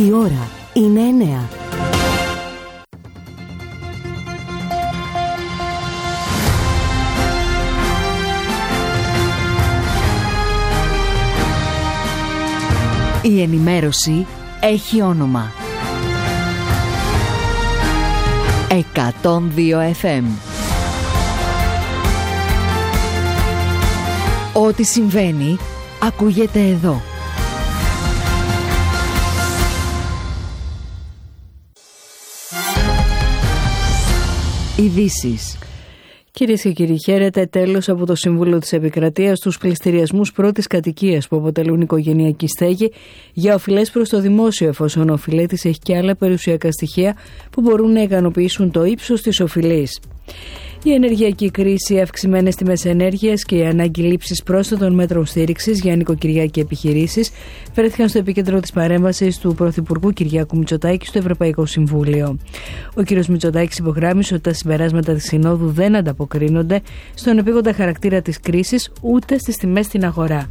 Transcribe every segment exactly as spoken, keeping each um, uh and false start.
Η ώρα είναι εννέα. Η ενημέρωση έχει όνομα. εκατόν δύο εφ εμ. Ό,τι συμβαίνει ακούγεται εδώ. Ειδήσεις. Κυρίες και κύριοι, χαίρετε. Τέλος από το Συμβούλιο της Επικρατείας στους πληστηριασμούς πρώτης κατοικίας που αποτελούν οικογενειακή στέγη για οφειλές προς το δημόσιο, εφόσον ο οφειλέτης έχει και άλλα περιουσιακά στοιχεία που μπορούν να ικανοποιήσουν το ύψος της οφειλής. Η ενεργειακή κρίση, οι αυξημένες τιμές ενέργειας και η ανάγκη λήψης πρόσθετων μέτρων στήριξης για νοικοκυριά και επιχειρήσεις βρέθηκαν στο επίκεντρο της παρέμβασης του Πρωθυπουργού Κυριάκου Μητσοτάκη στο Ευρωπαϊκό Συμβούλιο. Ο κ. Μητσοτάκης υπογράμμισε ότι τα συμπεράσματα της Συνόδου δεν ανταποκρίνονται στον επίγοντα χαρακτήρα της κρίσης ούτε στις τιμές στην αγορά.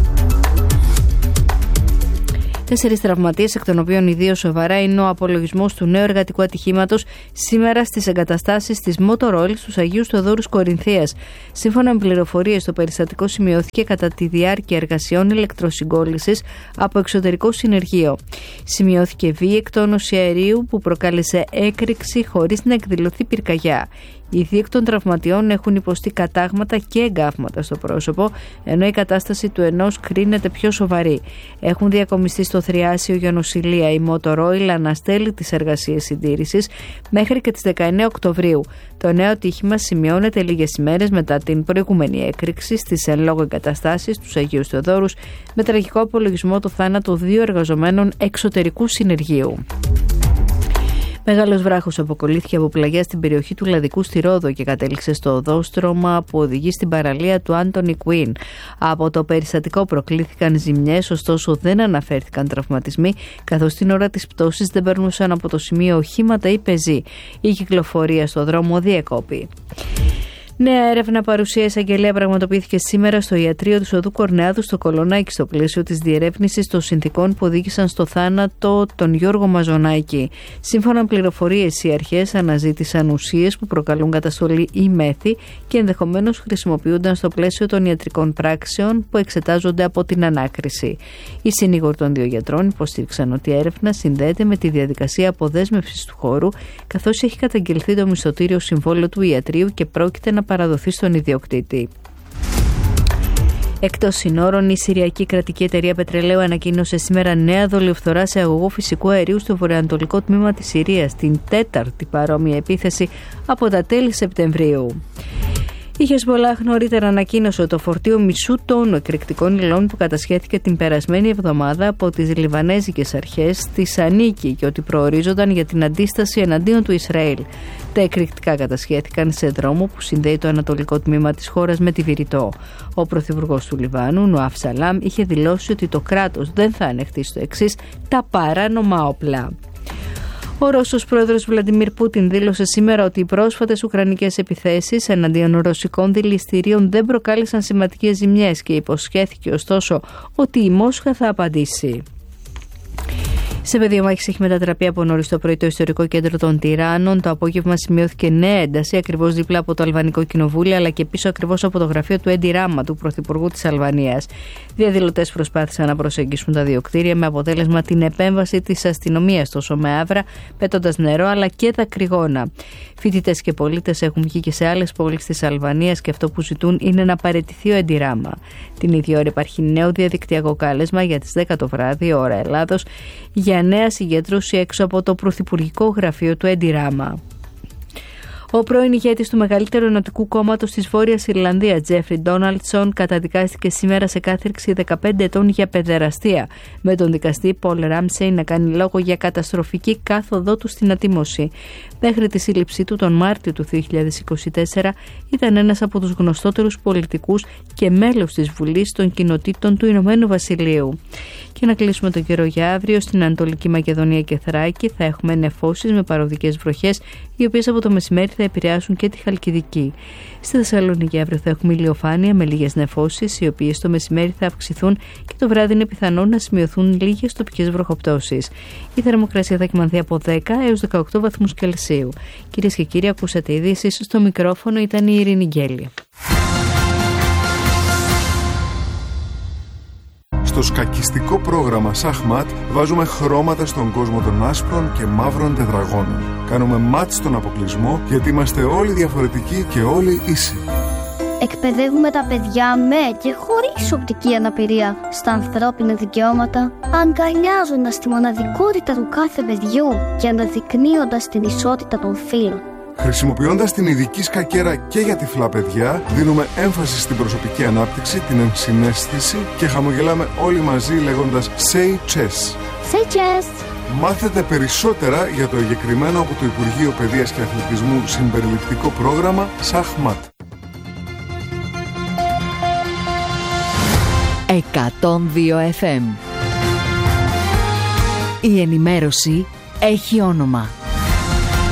Τέσσερις τραυματίες, εκ των οποίων οι δύο σοβαρά, είναι ο απολογισμός του νέου εργατικού ατυχήματος σήμερα στις εγκαταστάσεις της Motor Oil στους Αγίους Θεοδόρους Κορινθίας. Σύμφωνα με πληροφορίες, το περιστατικό σημειώθηκε κατά τη διάρκεια εργασιών ηλεκτροσυγκόλλησης από εξωτερικό συνεργείο. Σημειώθηκε βίαιη εκτόνωση αερίου που προκάλεσε έκρηξη χωρίς να εκδηλωθεί πυρκαγιά. Οι δύο εκ των τραυματιών έχουν υποστεί κατάγματα και εγκάβματα στο πρόσωπο, ενώ η κατάσταση του ενός κρίνεται πιο σοβαρή. Έχουν διακομιστεί στο Θριάσιο για νοσηλεία. Η Motor Oil αναστέλει τις εργασίες συντήρησης μέχρι και τις δεκαεννέα Οκτωβρίου. Το νέο ατύχημα σημειώνεται λίγες ημέρες μετά την προηγούμενη έκρηξη στις εν λόγω εγκαταστάσεις του Αγίου Θεοδόρου, με τραγικό απολογισμό το θάνατο δύο εργαζομένων εξωτερικού συνεργείου. Μεγάλος βράχος αποκολλήθηκε από πλαγιά στην περιοχή του Λαδικού στη Ρόδο και κατέληξε στο οδόστρωμα που οδηγεί στην παραλία του Άντονι Κουίν. Από το περιστατικό προκλήθηκαν ζημιές, ωστόσο δεν αναφέρθηκαν τραυματισμοί, καθώς την ώρα της πτώσης δεν περνούσαν από το σημείο οχήματα ή πεζοί. Η κυκλοφορία στο δρόμο διεκόπη. Νέα έρευνα παρουσία εισαγγελέα πραγματοποιήθηκε σήμερα στο ιατρείο του Οδού Κορνεάδου στο Κολονάκι, στο πλαίσιο της διερεύνησης των συνθηκών που οδήγησαν στο θάνατο τον Γιώργο Μαζονάκη. Σύμφωνα με πληροφορίες, οι αρχές αναζήτησαν ουσίες που προκαλούν καταστολή ή μέθη και ενδεχομένως χρησιμοποιούνταν στο πλαίσιο των ιατρικών πράξεων που εξετάζονται από την ανάκριση. Οι συνήγοροι των δύο γιατρών υποστήριξαν ότι η έρευνα συνδέεται με τη διαδικασία αποδέσμευσης του χώρου, καθώς έχει καταγγελθεί το μισθωτήριο συμβόλαιο του ιατρείου και πρόκειται να παραδοθεί στον ιδιοκτήτη. Εκτός συνόρων, η Συριακή Κρατική Εταιρεία Πετρελαίου ανακοίνωσε σήμερα νέα δολιοφθορά σε αγωγό φυσικού αερίου στο βορειοανατολικό τμήμα της Συρίας, την τέταρτη παρόμοια επίθεση από τα τέλη Σεπτεμβρίου. Η Χεσμολάχ νωρίτερα ανακοίνωσε ότι το φορτίο μισού τόνου εκρηκτικών υλών που κατασχέθηκε την περασμένη εβδομάδα από τις Λιβανέζικες αρχές της ανήκει και ότι προορίζονταν για την αντίσταση εναντίον του Ισραήλ. Τα εκρηκτικά κατασχέθηκαν σε δρόμο που συνδέει το ανατολικό τμήμα της χώρας με τη Βηρητό. Ο πρωθυπουργός του Λιβάνου, Νουάφ Σαλάμ, είχε δηλώσει ότι το κράτος δεν θα ανεχτεί στο εξής τα παράνομα όπλα. Ο Ρώσος πρόεδρος Βλαντιμίρ Πούτιν δήλωσε σήμερα ότι οι πρόσφατες ουκρανικές επιθέσεις εναντίον ρωσικών δηληστηρίων δεν προκάλεσαν σημαντικές ζημιές και υποσχέθηκε ωστόσο ότι η Μόσχα θα απαντήσει. Σε πεδίο μάχης έχει μετατραπεί από νωρίς το πρωί το ιστορικό κέντρο των Τυράννων. Το απόγευμα σημειώθηκε νέα ένταση ακριβώς δίπλα από το Αλβανικό Κοινοβούλιο, αλλά και πίσω ακριβώς από το γραφείο του Έντι Ράμα, του Πρωθυπουργού της Αλβανίας. Διαδηλωτές προσπάθησαν να προσεγγίσουν τα δύο κτίρια με αποτέλεσμα την επέμβαση της αστυνομίας, τόσο με άβρα, πέτοντας νερό αλλά και δακρυγόνα. Φοιτητές και πολίτες έχουν βγει και σε άλλες πόλεις της Αλβανίας και αυτό που ζητούν είναι να παραιτηθεί ο Έντι Ράμα. Την ίδια ώρα υπάρχει νέο διαδικτυακό κάλεσμα για τις δέκα το βράδυ, ώρα Ελλάδος, για νέα συγκέντρωση έξω από το πρωθυπουργικό γραφείο του Έντι Ράμα. Ο πρώην ηγέτης του μεγαλύτερου ενωτικού κόμματος της Βόρειας Ιρλανδίας, Τζέφρι Ντόναλτσον, καταδικάστηκε σήμερα σε κάθριξη δεκαπέντε ετών για παιδεραστία, με τον δικαστή Πολ Ράμσεϊ να κάνει λόγο για καταστροφική κάθοδό του στην ατίμωση. Μέχρι τη σύλληψή του τον Μάρτιο του δύο χιλιάδες είκοσι τέσσερα ήταν ένας από τους γνωστότερους πολιτικούς και μέλος της Βουλής των Κοινοτήτων του Ηνωμένου Βασιλείου. Και να κλείσουμε τον καιρό για αύριο. Στην Ανατολική Μακεδονία και Θράκη θα έχουμε νεφώσεις με παροδικές βροχές, οι οποίες από το μεσημέρι θα θα επηρεάσουν και τη Χαλκιδική. Στη Θεσσαλονίκη αύριο θα έχουμε ηλιοφάνεια με λίγες νεφώσεις, οι οποίες το μεσημέρι θα αυξηθούν και το βράδυ είναι πιθανό να σημειωθούν λίγες τοπικές βροχοπτώσεις. Η θερμοκρασία θα κυμανθεί από δέκα έως δεκαοκτώ βαθμούς Κελσίου. Κυρίες και κύριοι, ακούσατε ειδήσεις. Στο μικρόφωνο ήταν η Ειρήνη Γκέλη. Στο σκακιστικό πρόγραμμα Σαχμάτ βάζουμε χρώματα στον κόσμο των άσπρων και μαύρων τετραγώνων. Κάνουμε μάτ στον αποκλεισμό γιατί είμαστε όλοι διαφορετικοί και όλοι ίσοι. Εκπαιδεύουμε τα παιδιά με και χωρίς οπτική αναπηρία στα ανθρώπινα δικαιώματα, αγκαλιάζοντας τη μοναδικότητα του κάθε παιδιού και αναδεικνύοντας την ισότητα των φύλων. Χρησιμοποιώντας την ειδική σκακέρα και για τυφλά παιδιά, δίνουμε έμφαση στην προσωπική ανάπτυξη, την ενσυναίσθηση και χαμογελάμε όλοι μαζί λέγοντας Say Chess. Say Chess! Μάθετε περισσότερα για το εγκεκριμένο από το Υπουργείο Παιδείας και Αθλητισμού συμπεριληπτικό πρόγραμμα Σαχμάτ. εκατόν δύο εφ εμ. Η ενημέρωση έχει όνομα.